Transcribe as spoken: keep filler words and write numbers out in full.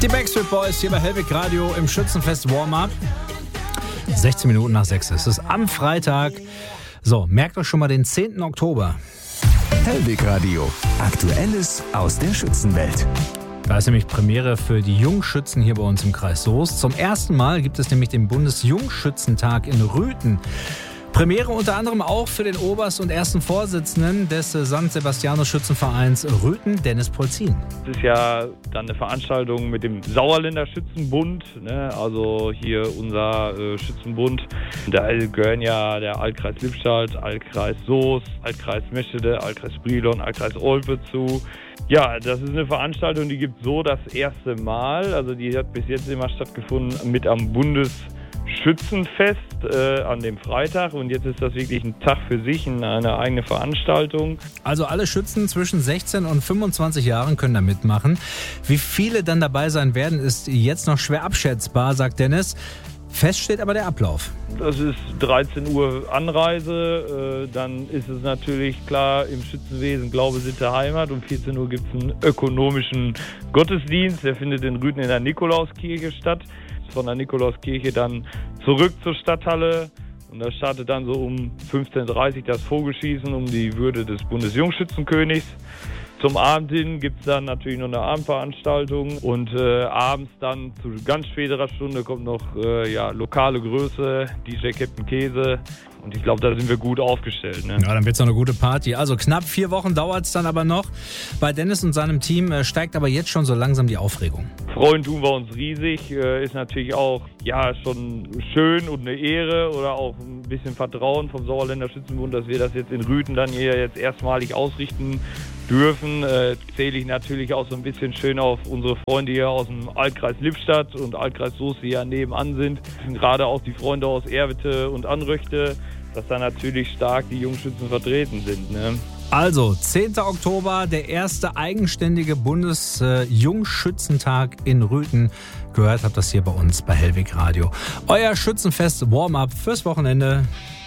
Die Backstreet Boys hier bei Hellwig Radio im Schützenfest Warm-Up. sechzehn Minuten nach sechs ist es am Freitag. So, merkt euch schon mal den zehnten Oktober. Hellwig Radio. Aktuelles aus der Schützenwelt. Da ist nämlich Premiere für die Jungschützen hier bei uns im Kreis Soest. Zum ersten Mal gibt es nämlich den Bundesjungschützentag in Rüthen. Premiere unter anderem auch für den Oberst und ersten Vorsitzenden des Sankt Sebastianus Schützenvereins Rüthen, Dennis Polzin. Das ist ja dann eine Veranstaltung mit dem Sauerländer Schützenbund, ne? Also hier unser äh, Schützenbund. Da gehören ja der Altkreis Lippstadt, Altkreis Soest, Altkreis Meschede, Altkreis Brilon, Altkreis Olpe zu. Ja, das ist eine Veranstaltung, die gibt so das erste Mal. Also die hat bis jetzt immer stattgefunden mit am Bundesschützenfest äh, an dem Freitag. Und jetzt ist das wirklich ein Tag für sich, eine eigene Veranstaltung. Also alle Schützen zwischen sechzehn und fünfundzwanzig Jahren können da mitmachen. Wie viele dann dabei sein werden, ist jetzt noch schwer abschätzbar, sagt Dennis. Fest steht aber der Ablauf. Das ist dreizehn Uhr Anreise, äh, dann ist es natürlich klar im Schützenwesen Glaube, Sitte, Heimat. Um vierzehn Uhr gibt es einen ökonomischen Gottesdienst, der findet in Rüthen in der Nikolauskirche statt. Von der Nikolauskirche dann zurück zur Stadthalle und da startet dann so um fünfzehn Uhr dreißig das Vogelschießen um die Würde des Bundesjungschützenkönigs. Zum Abend hin gibt es dann natürlich noch eine Abendveranstaltung und äh, abends dann zu ganz späterer Stunde kommt noch äh, ja, lokale Größe, D J Captain Käse und ich glaube, da sind wir gut aufgestellt. Ne? Ja, dann wird es noch eine gute Party. Also knapp vier Wochen dauert es dann aber noch. Bei Dennis und seinem Team äh, steigt aber jetzt schon so langsam die Aufregung. Freuen tun wir uns riesig, äh, ist natürlich auch ja schon schön und eine Ehre oder auch ein bisschen Vertrauen vom Sauerländer Schützenbund, dass wir das jetzt in Rüthen dann hier jetzt erstmalig ausrichten dürfen. Äh, zähle ich natürlich auch so ein bisschen schön auf unsere Freunde hier aus dem Altkreis Lippstadt und Altkreis Soest, die ja nebenan sind. Gerade auch die Freunde aus Erwitte und Anröchte, dass da natürlich stark die Jungschützen vertreten sind. Ne? Also, zehnten Oktober, der erste eigenständige Bundesjungschützentag in Rüthen. Gehört habt das hier bei uns bei Hellwig Radio. Euer Schützenfest Warm-Up fürs Wochenende.